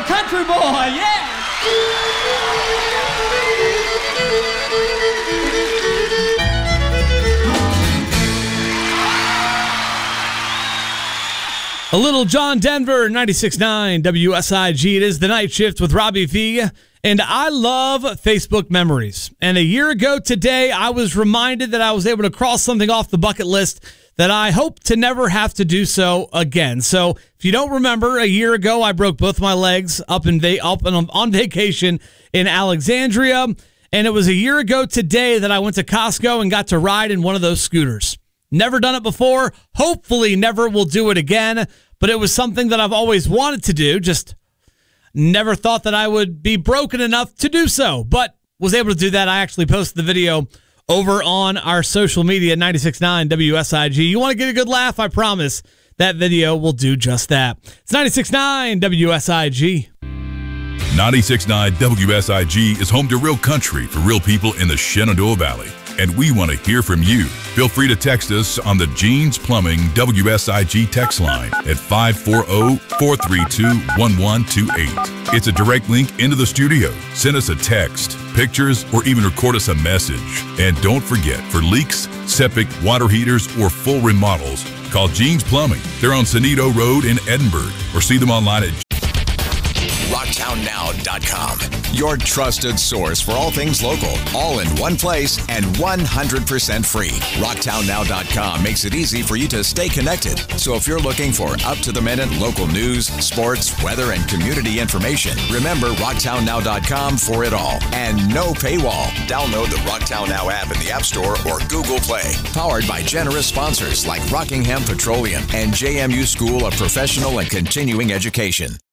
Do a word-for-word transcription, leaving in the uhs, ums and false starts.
country boy, yeah! A little John Denver, ninety-six point nine W S I G. It is the night shift with Robbie V. And I love Facebook memories. And a year ago today, I was reminded that I was able to cross something off the bucket list that I hope to never have to do so again. So if you don't remember, a year ago, I broke both my legs up, in va- up and on vacation in Alexandria. And it was a year ago today that I went to Costco and got to ride in one of those scooters. Never done it before. Hopefully never will do it again. But it was something that I've always wanted to do. Just never thought that I would be broken enough to do so. But was able to do that. I actually posted the video over on our social media, ninety-six point nine W S I G. You want to get a good laugh? I promise that video will do just that. It's ninety-six point nine W S I G. ninety-six point nine W S I G is home to real country for real people in the Shenandoah Valley. And we want to hear from you. Feel free to text us on the Jeans Plumbing W S I G text line at five four zero, four three two, one one two eight. It's a direct link into the studio. Send us a text, pictures, or even record us a message. And don't forget, for leaks, septic, water heaters, or full remodels, call Jeans Plumbing. They're on Sonito Road in Edinburgh, or see them online at rocktown now dot com. Your trusted source for all things local, all in one place and one hundred percent free. rocktown now dot com makes it easy for you to stay connected. So if you're looking for up-to-the-minute local news, sports, weather, and community information, remember rocktown now dot com for it all. And no paywall. Download the Rocktown Now app in the App Store or Google Play. Powered by generous sponsors like Rockingham Petroleum and J M U School of Professional and Continuing Education.